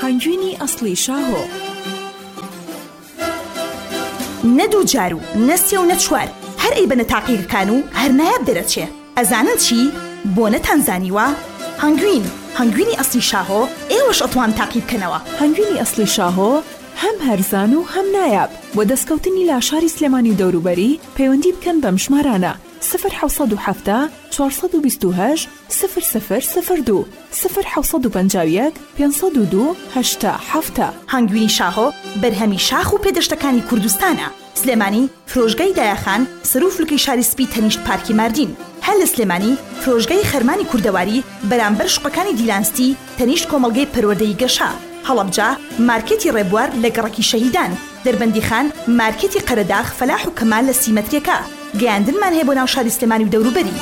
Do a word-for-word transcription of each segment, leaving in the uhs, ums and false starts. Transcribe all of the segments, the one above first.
هەنگوینی ئەسڵی شاهۆ. نەدوو جار و نەسێ و نەچوار هەر ئەی بنە تاقیگەکان و هەر نایاب دەرەچێ. ئەزانن چی؟ بۆ نەتانزانیوە هەنگوین هەنگوینی ئەسڵی شاهۆ ئێوەش ئەتوان تاقی بکەنەوە. هەنگوینی ئەسڵی شاهۆ هەم هەرزان و هەم نایاب. بۆ دەستکەوتنی لاشاری سلێمانی و دەوروبەری پەیوەندی بکەن بەم ژمارانە صفر حوصد و حەفتا چوارسەد و بیست و هەشت صفر صفر صفر دو صفر حوصد و پەنجاو یەک پێنجسەد و دوو هەشتا حەفتا. هەنگوینی شاهۆ بەرهەمی شاخ و پێدەشتەکانی کوردستانە. سلێمانی فرۆژگای دایەخان سەروفلکەی شاری سپی تەنیشت پارکی ماردین. هەل لە سلێمانی فرۆژگای خەرمانی کوردەواری بەرامبەر شوقەکانی دیلانستی تەنیشت کۆمەڵگەی پەروەردەی گەشا. هەڵەبجا مارکێتی ڕێبوار لە گەڕەکی شەهیدان. دەربەندی خان مارکێتی قەرەداغ فەلاح و کەمال لە سیمەتریەکە. گەیاندنمان هەیە بۆ ناو شاری سلێمانی و دەوروبەری.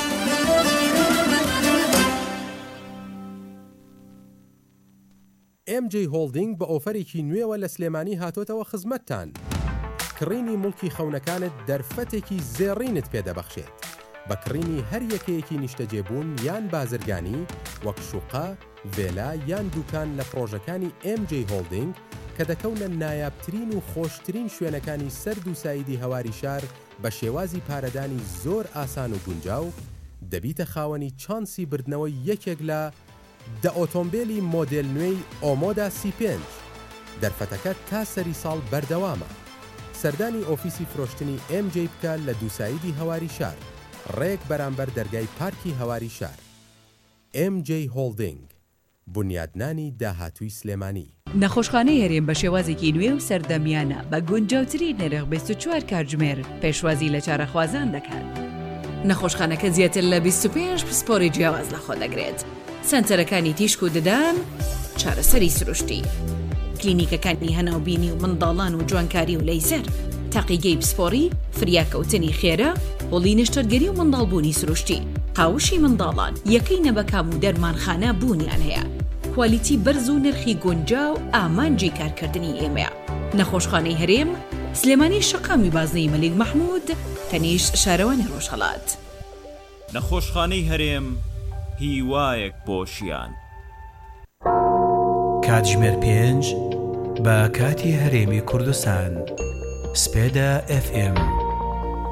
ئێم جێ هۆڵدینگ بە ئۆفەرێکی نوێوە لە سلێمانی هاتۆتەوە خزمەتتان. کڕینی مڵکی خەونەکانت دەرفەتێکی زێڕینت پێدەبەخشێت. بە کڕینی هەر یەکەیەکی نیشتەجێبوون یان بازرگانی وەک شوقا، ڤێلا یان دوکان لە پرۆژەکانی ئێم جێ هۆڵدینگ کە دەکەونە نایابترین و خۆشترین شوێنەکانی سەرد و سایدی هەواری شار بە شێوازی پارەدانی زۆر ئاسان و گونجاو دەبیتە خاوەنی چانسی بردنەوەی یەکێک لە دە ئۆتۆمبیلی مۆدێل نوێی ئۆمۆدا سی پێنج. دەرفەتەکە تا سەری ساڵ بەردەوامە. سەردانی ئۆفیسی فرۆشتنی ئێم جێ بکە لە دووسایدی هەواری شار ڕێک بەرامبەر دەرگای پارکی هەواری شار. ئێم جێ هۆڵدینگ، بنیادنانی داهاتووی سلێمانی. نەخۆشخانەی هەرێم بە شێوازێکی نوێ و سەردەمیانە بە گونجاوترین نرخ بیست و چوار کاتژمێر پێشوازی لە چارەخوازان دەکات. نەخۆشخانەکە زیاتر لە بیست و پێنج پسپۆری جیاواز لەخۆ دەگرێت. سنتەرەکانی تیشک و ددان، چارەسەری سروشتی، کلینیکەکانی هەناوبینی و منداڵان و جوانکاری و لەیزەر، تاقیگەی پسپۆری، فریاکەوتنی خێرە، هۆڵی نیشتەرگەری و منداڵبوونی سروشتی، قاوشی منداڵان، یەکەی نەبەکام و دەرمانخانە بوونیان هەیە. کوالیتی بەرز و نرخی گونجاو ئامانجی کارکردنی ئێمەیە. نەخۆشخانەی هەرێم، سلێمانی شەقامی بازنەی مەلیک مەحموود، تەنیشت شارەوانی ڕۆژهەڵات. نەخۆشخانەی هەرێم هیوایەک بۆشیان. کاتژمێر پێنج بە کاتی هەرێمی کوردستان. سپێدا ئەف ئێم